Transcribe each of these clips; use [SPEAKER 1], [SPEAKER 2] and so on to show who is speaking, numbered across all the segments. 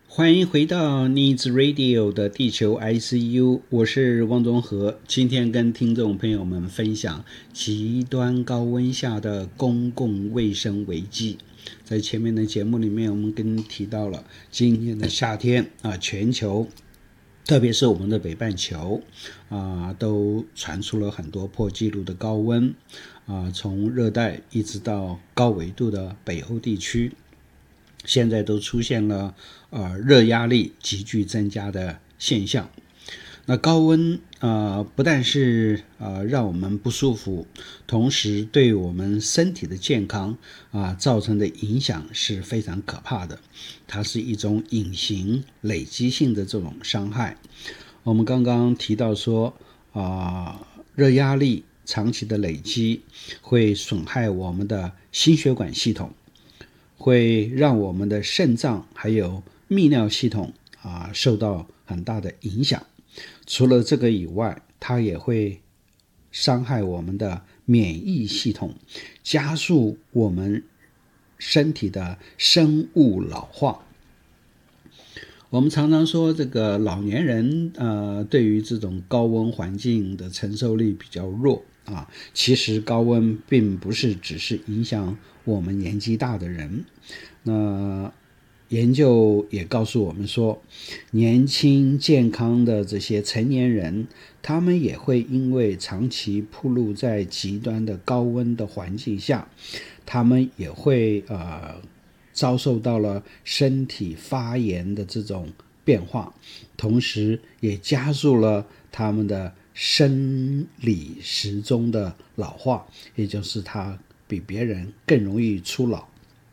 [SPEAKER 1] 欢迎回到 Needs Radio 的地球 ICU， 我是汪宗和。今天跟听众朋友们分享极端高温下的公共卫生危机。在前面的节目里面，我们跟提到了今年的夏天全球特别是我们的北半球都传出了很多破纪录的高温从热带一直到高纬度的北欧地区，现在都出现了热压力急剧增加的现象。那高温不但是让我们不舒服，同时对我们身体的健康造成的影响是非常可怕的。它是一种隐形累积性的这种伤害。我们刚刚提到说热压力长期的累积会损害我们的心血管系统，会让我们的肾脏还有泌尿系统受到很大的影响。除了这个以外，它也会伤害我们的免疫系统，加速我们身体的生物老化。我们常常说这个老年人对于这种高温环境的承受力比较弱其实高温并不是只是影响我们年纪大的人。那研究也告诉我们说，年轻健康的这些成年人，他们也会因为长期暴露在极端的高温的环境下，他们也会遭受到了身体发炎的这种变化，同时也加速了他们的生理时钟的老化，也就是他比别人更容易初老。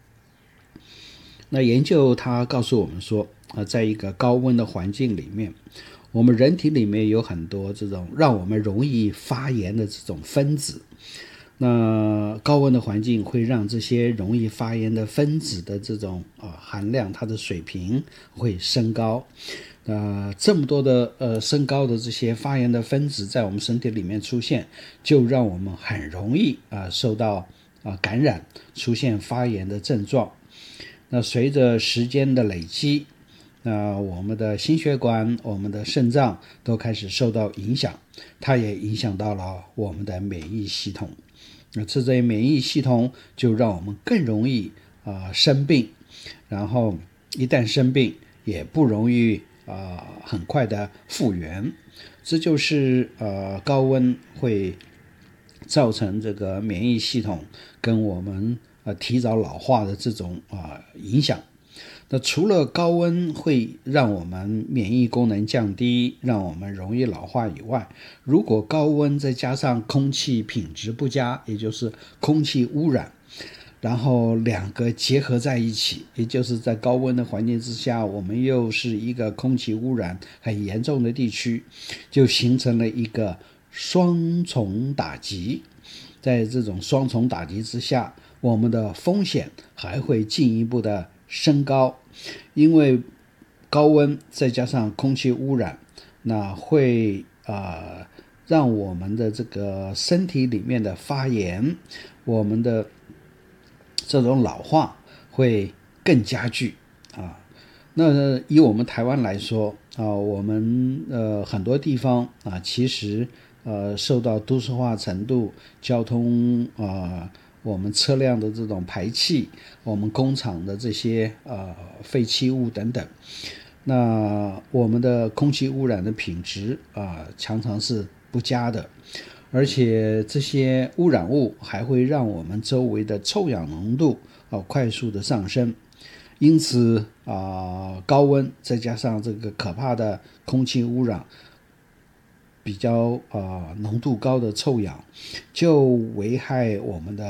[SPEAKER 1] 那研究它告诉我们说在一个高温的环境里面，我们人体里面有很多这种让我们容易发炎的这种分子。那高温的环境会让这些容易发炎的分子的这种含量，它的水平会升高。这么多的升高的这些发炎的分子在我们身体里面出现，就让我们很容易受到感染，出现发炎的症状。那随着时间的累积，我们的心血管、我们的肾脏都开始受到影响，它也影响到了我们的免疫系统。那这些免疫系统就让我们更容易生病，然后一旦生病也不容易很快的复原。这就是高温会造成这个免疫系统跟我们提早老化的这种影响。那除了高温会让我们免疫功能降低，让我们容易老化以外，如果高温再加上空气品质不佳，也就是空气污染，然后两个结合在一起，也就是在高温的环境之下，我们又是一个空气污染很严重的地区，就形成了一个双重打击。在这种双重打击之下，我们的风险还会进一步的升高。因为高温再加上空气污染，那会让我们的这个身体里面的发炎，我们的这种老化会更加剧那以我们台湾来说我们很多地方其实受到都市化程度、交通我们车辆的这种排气、我们工厂的这些废弃物等等，那我们的空气污染的品质常常是不佳的，而且这些污染物还会让我们周围的臭氧浓度快速的上升。因此高温再加上这个可怕的空气污染，比较浓度高的臭氧，就危害我们的